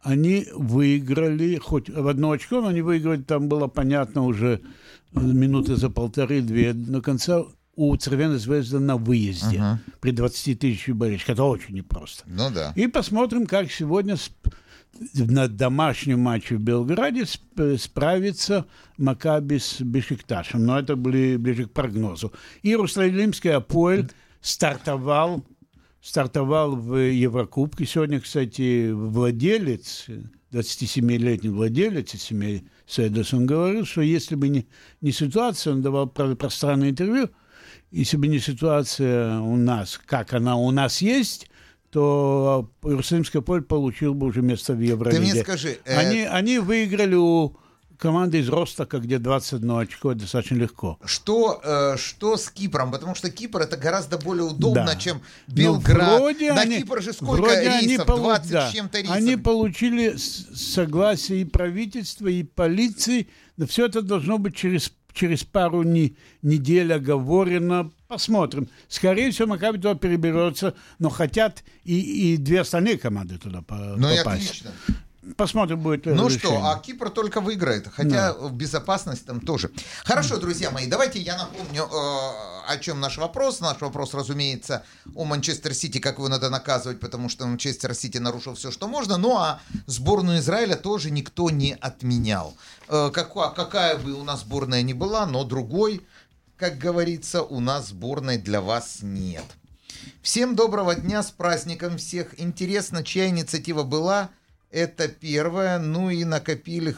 они выиграли, хоть в одно очко, но они выиграли, там было понятно уже минуты за 1,5-2 до конца у Цервеной Звезды на выезде при 20 тысяч болельщиков. Это очень непросто. Ну да. И посмотрим, как сегодня на домашнем матче в Белграде справится Макаби с Бешикташем. Но это ближе к прогнозу. Иерусалимский Апоэль стартовал в Еврокубке. Сегодня, кстати, владелец, 27-летний владелец Семей Седос, он говорил, что если бы не ситуация, он давал пространное интервью, если бы не ситуация у нас, как она у нас есть, то Иерусалимский Апоэль получил бы уже место в Евролиге. Ты мне скажи... Они выиграли у команды из Ростока, где 21 очко, достаточно легко. Что с Кипром? Потому что Кипр это гораздо более удобно, чем Белград. Кипр же сколько рейсов? 20 с чем-то рейсов. Они получили согласие и правительства, и полиции. Но все это должно быть через пару недель оговорено. Посмотрим. Скорее всего, Макаби туда переберется, но хотят и две остальные команды туда попасть. Ну и отлично. Посмотрим, будет Ну решение. Что, а Кипр только выиграет, хотя безопасность там тоже. Хорошо, друзья мои, давайте я напомню, о чем наш вопрос. Наш вопрос, разумеется, о Манчестер Сити, как его надо наказывать, потому что Манчестер Сити нарушил все, что можно. Ну а сборную Израиля тоже никто не отменял. Какая бы у нас сборная ни была, но другой, как говорится, у нас сборной для вас нет. Всем доброго дня, с праздником всех. Интересно, чья инициатива была? Это первое. Ну и накопили...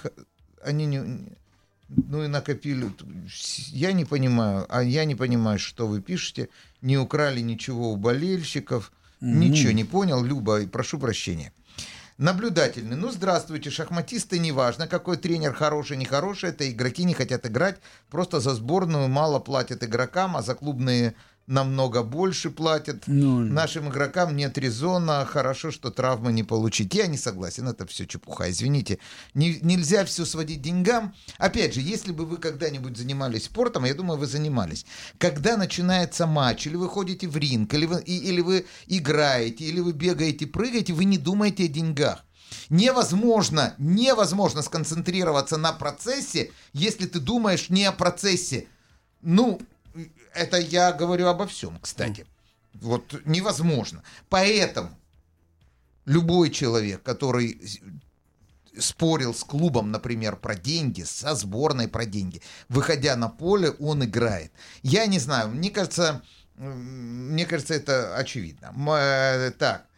Я не понимаю, что вы пишете. Не украли ничего у болельщиков. Ничего не понял. Люба, прошу прощения. Наблюдательный. Ну, здравствуйте, шахматисты, неважно, какой тренер, хороший, нехороший, это игроки не хотят играть, просто за сборную мало платят игрокам, а за клубные намного больше платят. Нашим игрокам нет резона, хорошо, что травмы не получить. Я не согласен, это все чепуха, извините. Нельзя все сводить к деньгам. Опять же, если бы вы когда-нибудь занимались спортом, я думаю, вы занимались. Когда начинается матч, или вы ходите в ринг, или вы играете, или вы бегаете, прыгаете, вы не думаете о деньгах. Невозможно сконцентрироваться на процессе, если ты думаешь не о процессе. Это я говорю обо всем, кстати. Вот невозможно. Поэтому любой человек, который спорил с клубом, например, про деньги, со сборной про деньги, выходя на поле, он играет. Я не знаю, мне кажется, это очевидно. Так.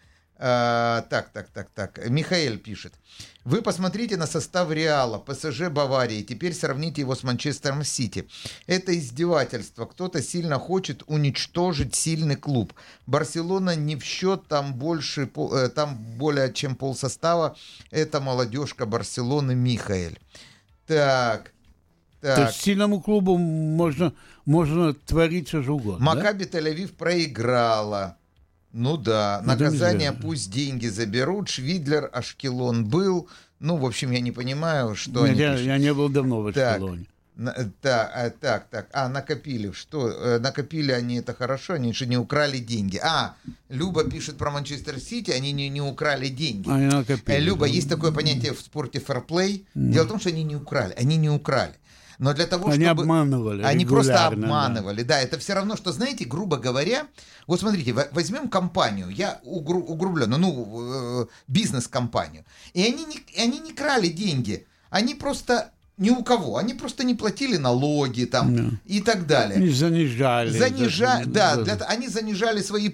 Михаил пишет. Вы посмотрите на состав Реала, ПСЖ Баварии, теперь сравните его с Манчестером Сити. Это издевательство. Кто-то сильно хочет уничтожить сильный клуб. Барселона не в счет, там более чем полсостава. Это молодежка Барселоны, Михаил. Так. То есть сильному клубу можно творить что угодно. Макаби Тель-Авив проиграла. Ну да, наказание пусть деньги заберут. Швидлер, Ашкелон был. В общем, я не понимаю, что они пишут. Я не был давно в Ашкелоне. Так. Накопили. Что? Накопили они, это хорошо, они же не украли деньги. Люба пишет про Манчестер Сити, они не украли деньги. Они накопили. Люба, есть такое понятие в спорте фэрплей. Дело в том, что они не украли. Но для того, они чтобы... обманывали. Они просто обманывали. Да, это все равно, что, знаете, грубо говоря, вот смотрите, возьмем компанию, я угрубленно, бизнес-компанию, и они не крали деньги, они просто ни у кого, они просто не платили налоги там и так далее. Они занижали. Они занижали свои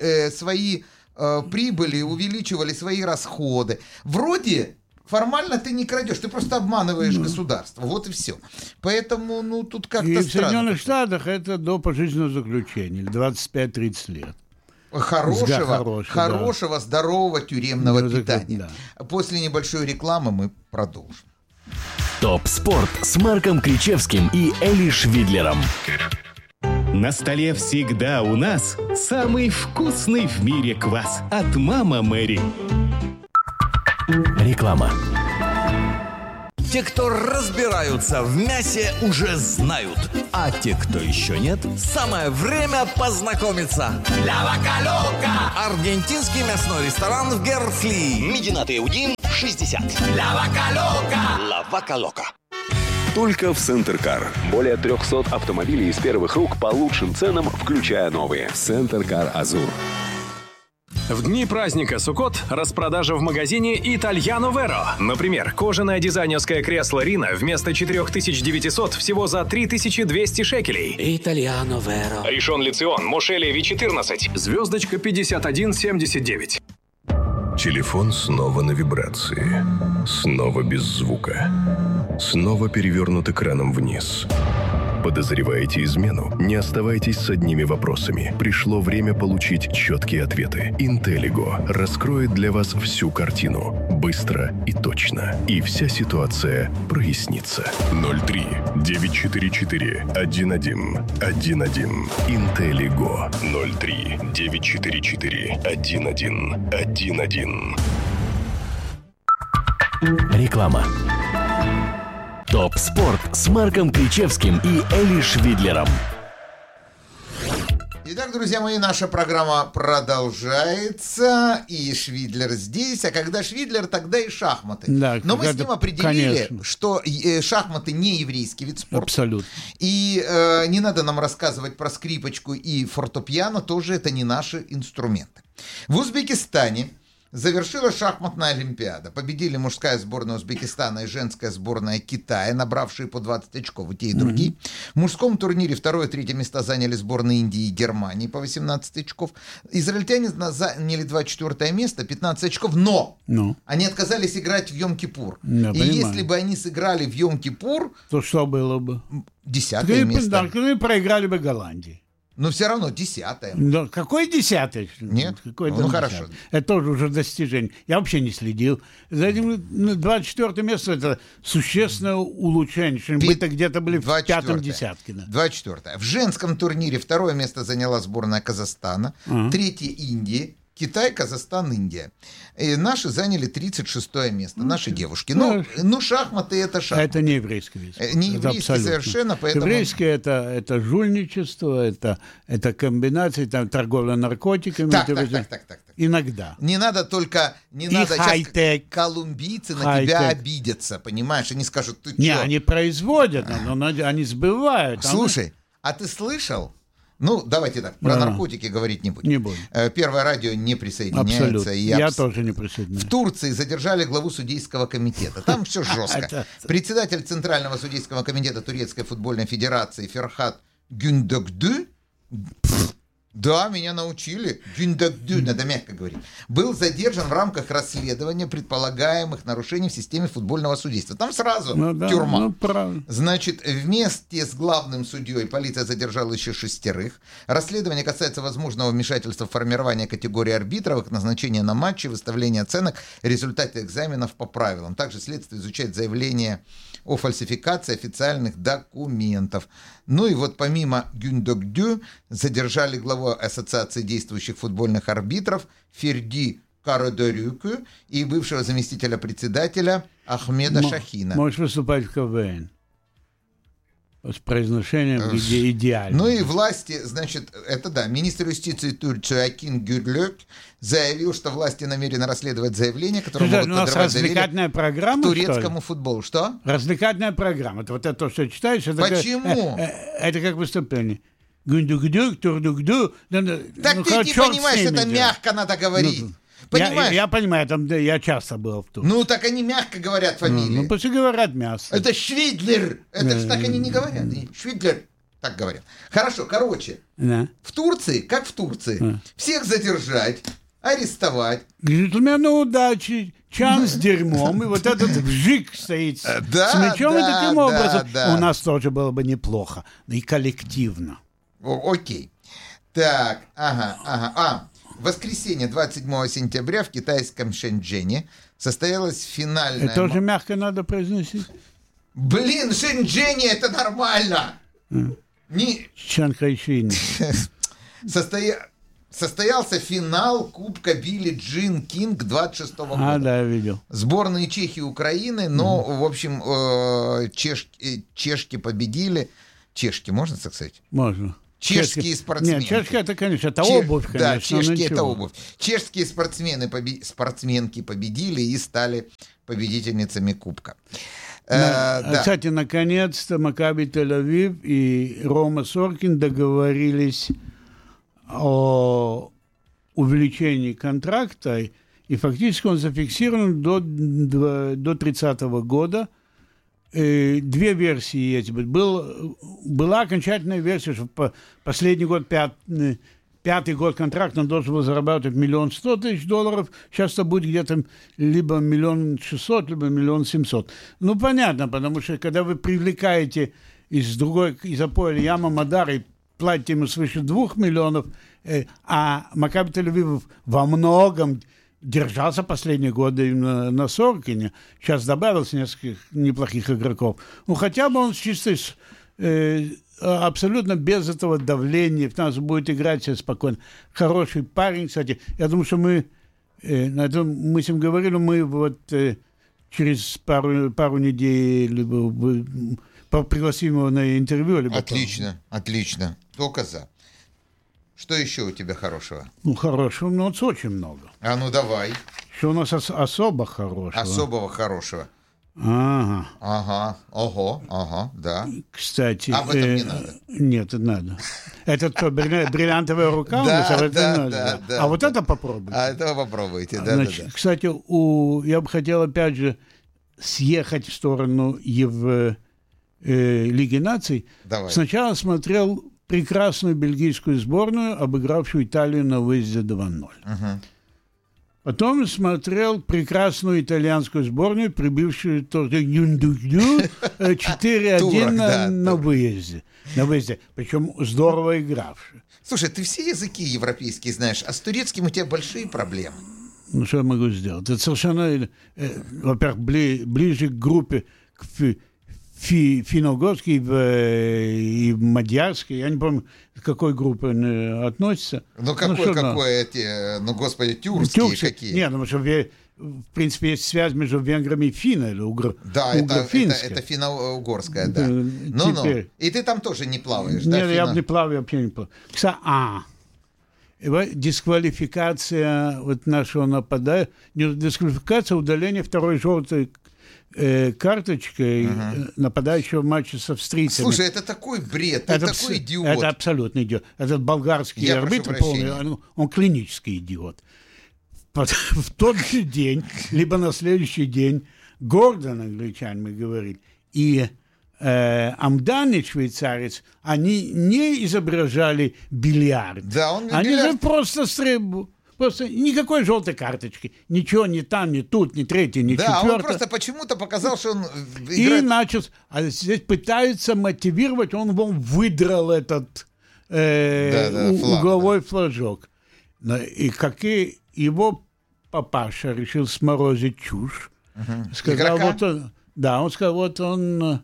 прибыли, увеличивали свои расходы. Вроде... Формально ты не крадешь, ты просто обманываешь государство. Вот и все. Поэтому, тут как-то и странно. В Соединенных Штатах это до пожизненного заключения, 25-30 лет. Хорошего, здорового тюремного питания. Да. После небольшой рекламы мы продолжим. ТОП-спорт с Марком Кричевским и Эли Швидлером. На столе всегда у нас самый вкусный в мире квас от «Мама Мэри». Реклама. Те, кто разбираются в мясе, уже знают. А те, кто еще нет, самое время познакомиться. Ля Вака Лока! Аргентинский мясной ресторан в Герфли. Мединат Иудин, 60. Ла-Вака Лока. Только в Центркар. Более 300 автомобилей из первых рук по лучшим ценам, включая новые. Центркар Азур. В дни праздника Суккот распродажа в магазине Итальяно Веро. Например, кожаное дизайнерское кресло Рина вместо 4900 всего за 3200 шекелей. Итальяно Веро. Ришон Лицион, Мошеле V14, звездочка 5179. Телефон снова на вибрации. Снова без звука. Снова перевернут экраном вниз. Подозреваете измену? Не оставайтесь с одними вопросами. Пришло время получить четкие ответы. Интеллиго раскроет для вас всю картину. Быстро и точно. И вся ситуация прояснится. 03-944-11-11. Интеллиго. 03-944-11-11. Реклама. ТОП-спорт с Марком Кричевским и Эли Швидлером. Итак, друзья мои, наша программа продолжается, и Швидлер здесь, а когда Швидлер, тогда и шахматы. Да, но мы с ним определили, конечно, что шахматы не еврейский вид спорта. Абсолютно. И не надо нам рассказывать про скрипочку и фортепиано, тоже это не наши инструменты. В Узбекистане завершилась шахматная олимпиада. Победили мужская сборная Узбекистана и женская сборная Китая, набравшие по 20 очков, и те, и другие. В мужском турнире 2 и 3 места заняли сборные Индии и Германии по 18 очков. Израильтяне заняли 24 место, 15 очков, но они отказались играть в Йом-Кипур. И если бы они сыграли в Йом-Кипур, то что было бы? 10-е место. Да, проиграли бы Голландии. Но все равно 10-е. Да, какой 10-й? Нет? Ну, хорошо. Это тоже уже достижение. Я вообще не следил. За этим 24 место — это существенное улучшение. Мы-то где-то были в 5-м десятке. Да. 24-е. В женском турнире 2 место заняла сборная Казахстана, 3-е Индии, Китай, Казахстан, Индия. И наши заняли 36-е место, наши девушки. Ну, шахматы — это шахматы. Это не еврейский вид. Не еврейский совершенно, поэтому... Еврейский — это жульничество, это комбинации, там, торговля наркотиками. Так. Иногда. Не надо только... Не надо сейчас колумбийцы на тебя обидятся, понимаешь? Они скажут, ты Не, чё? они производят, но они сбывают. Слушай, а ты слышал? Ну, давайте так, про наркотики говорить не будем. Не будем. Первое радио не присоединяется. Абсолютно. Я тоже не присоединяюсь. В Турции задержали главу судейского комитета. Там все жестко. Председатель Центрального судейского комитета Турецкой футбольной федерации Ферхат Гюндөгдü, да, меня научили, Гюндөгдü, надо мягко говорить, был задержан в рамках расследования предполагаемых нарушений в системе футбольного судейства. Там сразу тюрьма. Значит, вместе с главным судьей полиция задержала еще 6. Расследование касается возможного вмешательства в формирование категории арбитров, их назначения на матчи, выставления оценок, результаты экзаменов по правилам. Также следствие изучает заявления о фальсификации официальных документов. Ну и вот помимо Гюндөгдü задержали главу Ассоциации действующих футбольных арбитров Ферди Карадорюку и бывшего заместителя председателя Ахмеда Шахина. Можешь выступать в КВН. С произношением идеально. Ну и власти, значит, это да, министр юстиции Турции Акин Гюрлёк заявил, что власти намерены расследовать заявления, которые могут подрывать доверие к турецкому футболу. Что? Развлекательная программа. Это вот это то, что читаешь. Это почему? Это как выступление. Гюндөгдü, турдөгдü. Так ты не понимаешь, это мягко надо говорить. Понимаешь? Я понимаю, там я часто был в Турции. Ну, так они мягко говорят фамилии. Ну, пусть говорят мясо. Это Швидлер. Это же так они не говорят. Швидлер. Так говорят. Хорошо, короче. В Турции, как в Турции, всех задержать, арестовать. Джентльмены удачи, чан с дерьмом, и вот этот вжик стоит с мячом, и таким образом у нас тоже было бы неплохо. И коллективно. Окей. Так, в воскресенье, 27 сентября, в китайском Шэньчжэне состоялась финальная... Это тоже мягко надо произносить? Блин, Шэньчжэне это нормально! Чанхайшин. Состоялся финал Кубка Билли Джин Кинг 26-го года. Да, я видел. Сборные Чехии и Украины, но, в общем, чешки победили. Чешки, можно так сказать? Можно. Чешские спортсмены. Нет, чешская это, конечно, это обувь, конечно. Да, чешские это обувь. Чешские спортсменки победили и стали победительницами Кубка. Кстати, наконец-то Макаби Тель-Авив и Рома Соркин договорились о увеличении контракта, и фактически он зафиксирован до 30 года. Две версии есть. Была окончательная версия, что последний год, пятый год контракта, он должен был зарабатывать $1 100 000. Сейчас это будет где-то либо 1 600 000, либо 1 700 000. Ну, понятно, потому что когда вы привлекаете из Апоэля Яма Мадара и платите ему свыше 2 миллионов, а Макаби Тель-Авив во многом держался последние годы на Соркине. Сейчас добавилось несколько неплохих игроков. Ну, хотя бы он чисто абсолютно без этого давления в нас будет играть себе спокойно. Хороший парень, кстати. Я думаю, что мы с ним говорили, мы вот через пару недель пригласим его на интервью. Отлично. Только за. Что еще у тебя хорошего? Ну, хорошего у нас очень много. А ну давай. Что у нас особо хорошего? Особого хорошего. Ага, да. Кстати. А в этом не надо? Нет, это надо. Это что, бриллиантовая рука? Да. А вот это попробуйте. А этого попробуйте, да. Кстати, я бы хотел опять же съехать в сторону Лиги наций. Давай. Сначала смотрел прекрасную бельгийскую сборную, обыгравшую Италию на выезде 2-0. Потом смотрел прекрасную итальянскую сборную, прибившую 4-1 на выезде. Причем здорово игравшую. Слушай, ты все языки европейские знаешь, а с турецким у тебя большие проблемы. Ну, что я могу сделать? Это совершенно, во-первых, ближе к группе, к финно-угорской и мадьярской. Я не помню, к какой группе он относится. Господи, тюркские какие? Нет, потому что, в принципе, есть связь между венграми и финнами. Да, это финно-угорская, да. И ты там тоже не плаваешь, да? Нет, я не плаваю, вообще не плаваю. Дисквалификация вот нашего нападения, дисквалификация, удаление второй желтой карточкой нападающего в матче с австрийцами. Слушай, это такой бред, это такой идиот. Это абсолютно идиот. Этот болгарский арбитр, он клинический идиот. В тот же день, либо на следующий день, Гордон, англичанин, говорит, и Амдани, швейцарец, они не изображали бильярд. Да, он они бильярд. же просто стрельбу. Просто никакой желтой карточки. Ничего ни там, ни тут, ни третий, ни четвертый. Да, он просто почему-то показал, что он играет. И начал... А здесь пытаются мотивировать, он вам выдрал этот угловой флажок. И как и его папаша решил сморозить чушь. Сказал, он сказал, вот он...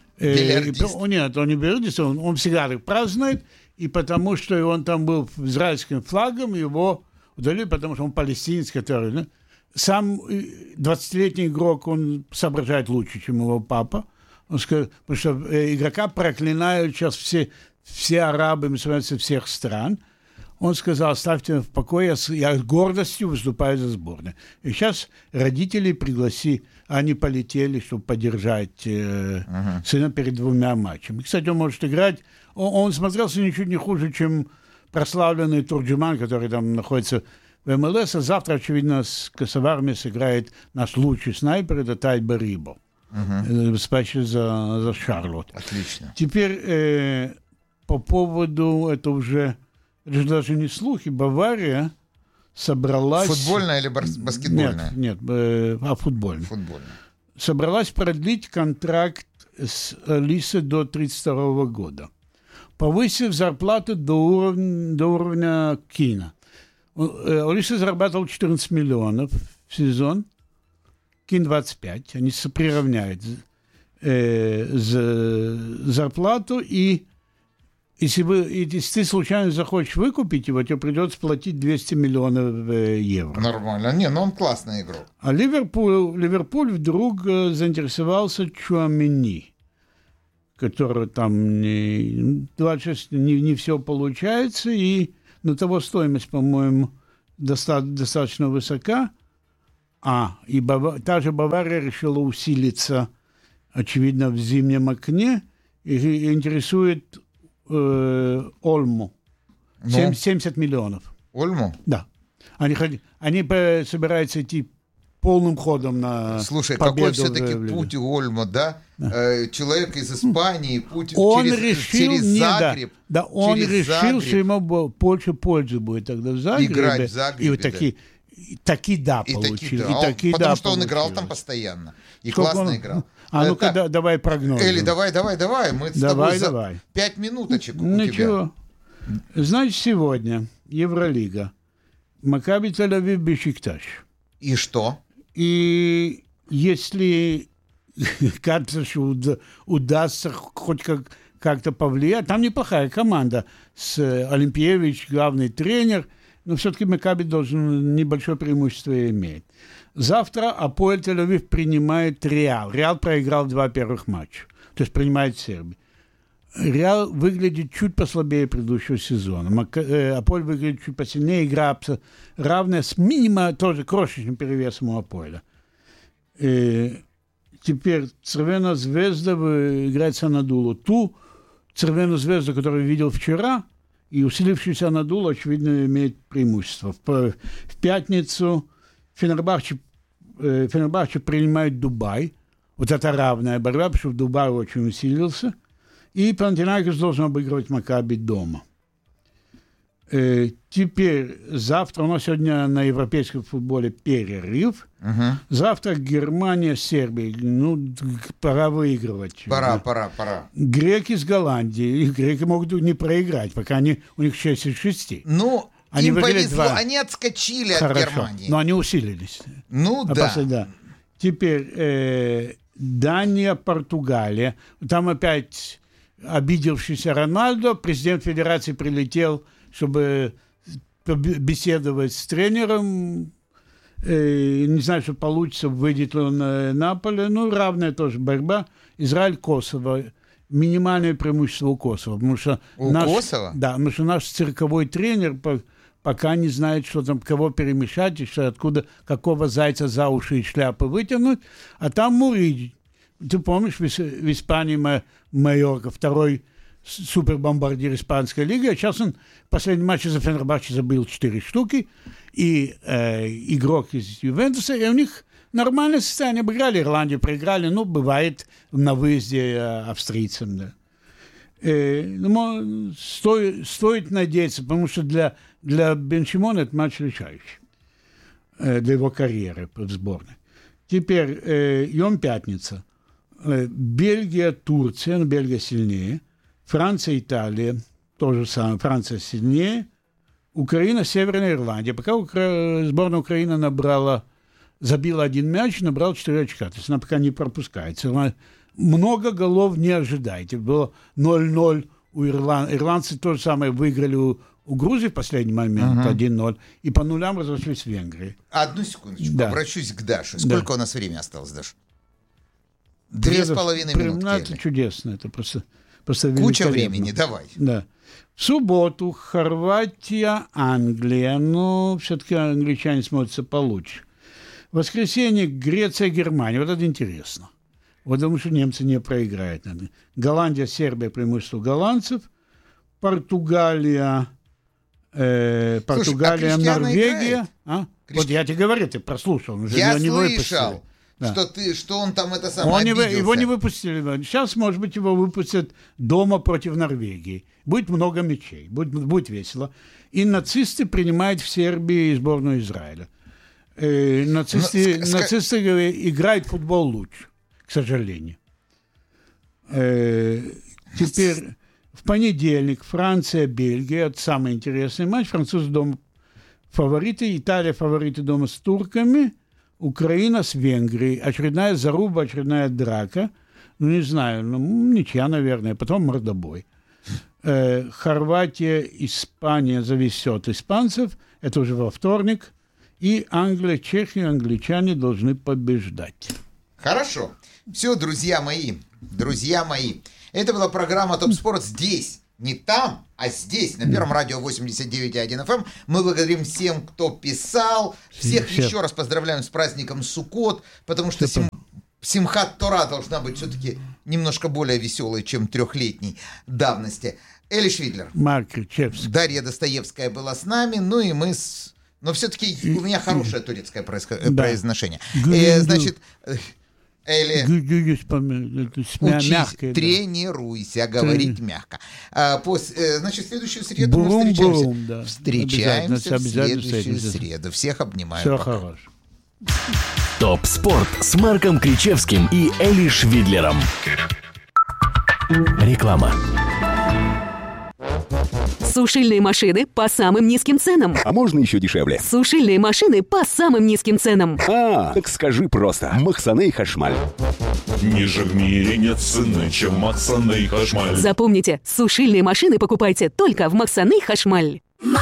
Нет, он не бильярдист, он всегда так празднует, и потому что он там был с израильским флагом, его удалили, потому что он палестинец, который... Да? Сам 20-летний игрок, он соображает лучше, чем его папа. Он сказал, потому что игрока проклинают сейчас все арабы, мусульмане всех стран. Он сказал, оставьте меня в покое, я с гордостью выступаю за сборную. И сейчас родители они полетели, чтобы поддержать сына перед 2 матчами. Кстати, он может играть. Он смотрелся ничуть не хуже, чем прославленный Турджиман, который там находится в МЛС. А завтра, очевидно, с Косоварми сыграет наш лучший снайпер, это Тайба Рибо. Спасибо за Шарлотт. Отлично. Теперь по поводу, это уже даже не слухи, Бавария собралась... Футбольная или баскетбольная? Нет, футбольная. Футбольная. Собралась продлить контракт с Олисе до 1932 года, повысив зарплату до уровня Кина. Олиса зарабатывал 14 миллионов в сезон, Кин 25. Они приравняют зарплату, и если ты случайно захочешь выкупить его, тебе придется платить 200 миллионов евро. Нормально. Но он классный игрок. А Ливерпуль вдруг заинтересовался Чуамени, который там 26 не все получается, и того стоимость, по-моему, достаточно высока. И та же Бавария решила усилиться, очевидно, в зимнем окне, и интересует Ольму. 70 миллионов. Ольму? Да. Они собираются идти полным ходом на Слушай, победу. какой все-таки путь у Ольма, да? Человек из Испании, путь через Загреб. Да, он решил, что ему больше пользы будет тогда в Загребе. Играть в Загребе, и вот таки получил. Потому что он играл там постоянно. И сколько классно играл. Ну-ка, давай прогноз. Эли, давай. Мы с тобой за 5 минуточек у тебя. Ничего. Значит, сегодня Евролига. Макаби Тель-Авив, Бешикташ. И что? И если кажется, что удастся хоть как-то повлиять, там неплохая команда с Олимпиевич, главный тренер, но все-таки Макаби должен небольшое преимущество иметь. Завтра Апоэль Тель-Авив принимает Реал. Реал проиграл 2 первых матча, то есть принимает Сербию. Реал выглядит чуть послабее предыдущего сезона. Апоэль выглядит чуть посильнее. Игра равная с тоже крошечным перевесом у Апоэля. Теперь Цервена Звезда играет с Анадолу. Ту Цервену Звезду, которую видел вчера, и усилившийся Анадолу, очевидно, имеет преимущество. В пятницу Фенербахче принимает Дубай. Вот это равная борьба, потому что Дубай очень усилился. И Панатинайкос должен обыгрывать Макаби дома. Теперь завтра, у нас сегодня на европейском футболе перерыв. Завтра Германия, Сербия. Пора выигрывать. Пора. Греки с Голландией. Греки могут не проиграть, пока у них 6 из 6. Им повезло, они отскочили от Германии. Но они усилились. Да. Теперь Дания, Португалия. Там опять обидевшийся Роналдо. Президент федерации прилетел, чтобы беседовать с тренером. Не знаю, что получится, выйдет ли он на Наполе. Равная тоже борьба. Израиль, Косово. Минимальное преимущество у Косово. Косово? Да, потому что наш цирковой тренер пока не знает, что там, кого перемешать, и откуда, какого зайца за уши и шляпы вытянуть. А там Муриди. Ты помнишь, в Испании Майорка, второй супербомбардир испанской лиги, а сейчас он в последнем матче за Фенербахче забил 4 штуки, и игрок из Ювентуса, и у них нормальное состояние. Обыграли Ирландию, проиграли, бывает на выезде австрийцам. Да. Стоит надеяться, потому что для Бенчимона это матч решающий для его карьеры в сборной. Теперь пятница. Бельгия, Турция, Бельгия сильнее. Франция, Италия, то же самое. Франция сильнее. Украина, Северная Ирландия. Пока сборная Украины забила 1 мяч, набрала 4 очка. То есть она пока не пропускается. Много голов не ожидайте. Было 0-0 у ирландцы. То же самое выиграли у Грузии в последний момент 1-0. И по нулям разошлись в Венгрии. Одну секундочку. Обращусь к Даше. Сколько у нас времени осталось, Даш? 2,5 минутки. Это чудесно. Это просто куча времени. Давай. Да. В субботу Хорватия, Англия. Все-таки англичане смотрятся получше. В воскресенье Греция, Германия. Вот это интересно. Потому что немцы не проиграют. Голландия, Сербия, преимущество голландцев. Португалия, Норвегия. Вот я тебе говорю, ты прослушал. Я слышал, что он там это самое обиделся. Его не выпустили. Сейчас, может быть, его выпустят дома против Норвегии. Будет много мячей, будет весело. И нацисты принимают в Сербии сборную Израиля. Нацисты играют в футбол лучше, к сожалению. Теперь в понедельник Франция, Бельгия. Это самый интересный матч. Французы дома фавориты. Италия фавориты дома с турками. Украина с Венгрией. Очередная заруба, очередная драка. Не знаю, ничья, наверное. Потом мордобой. Хорватия, Испания зависит от испанцев. Это уже во вторник. И Англия, Чехия, англичане должны побеждать. Хорошо. Все, друзья мои, друзья мои, это была программа «Топ Спорт» здесь. Не там, а здесь, на Первом радио 89.1 FM. Мы благодарим всем, кто писал. Всех еще раз поздравляем с праздником Суккот, потому что Симхат Тора должна быть все-таки немножко более веселой, чем 3-летней давности. Эли Швидлер. Марк Кричевский. Дарья Достоевская была с нами, ну и мы с... Но все-таки у меня хорошее турецкое произношение. Значит... Эли, учись, тренируйся, говорить мягко. Значит, в следующую среду мы встречаемся. Встречаемся в следующую среду. Всех обнимаю. Все хорошо. ТОП Спорт с Марком Кричевским и Эли Швидлером. Реклама. Сушильные машины по самым низким ценам. А можно еще дешевле? Сушильные машины по самым низким ценам. Так скажи просто. Махсаней Хашмаль. Ниже в мире нет цены, чем Махсаней Хашмаль. Запомните, сушильные машины покупайте только в Махсаней Хашмаль.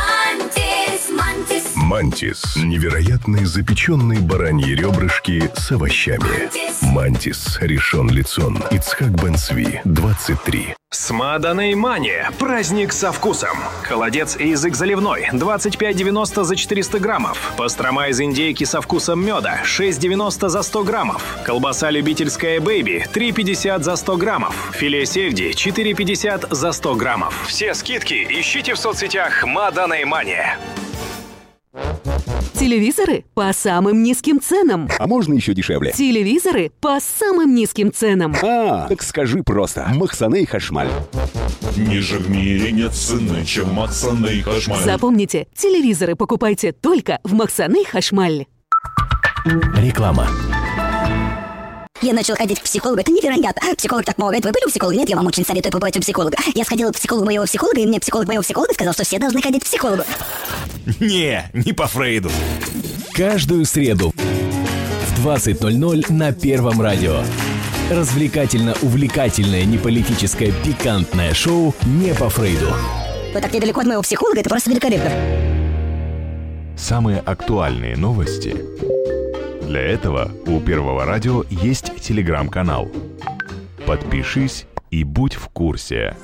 Мантис. Невероятные запеченные бараньи ребрышки с овощами. Мантис. Ришон Лицон. Ицхак Бен Цви. 23. Смаданей Мания. Праздник со вкусом. Холодец и язык заливной. 25,90 за 400 граммов. Пастрома из индейки со вкусом меда. 6,90 за 100 граммов. Колбаса любительская Бэйби. 3,50 за 100 граммов. Филе сельди. 4,50 за 100 граммов. Все скидки ищите в соцсетях Смаданей Мания. Телевизоры по самым низким ценам. А можно еще дешевле? Телевизоры по самым низким ценам. Так скажи просто. Махсаней Хашмаль. Ниже в мире нет цены, чем Махсаней Хашмаль. Запомните, телевизоры покупайте только в Махсаней Хашмаль. Реклама. Я начал ходить к психологу, это невероятно. Психолог так помогает. Вы были у психолога? Нет, я вам очень советую побывать у психолога. Я сходил к психологу моего психолога, и мне психолог моего психолога сказал, что все должны ходить к психологу. Не по Фрейду. Каждую среду в 20:00 на Первом радио. Развлекательно-увлекательное, неполитическое, пикантное шоу «Не по Фрейду». Вы так недалеко от моего психолога, это просто великолепно. Самые актуальные новости. Для этого у Первого радио есть телеграм-канал. Подпишись и будь в курсе.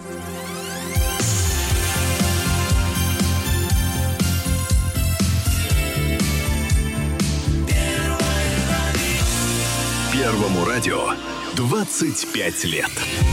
Первому радио 25 лет.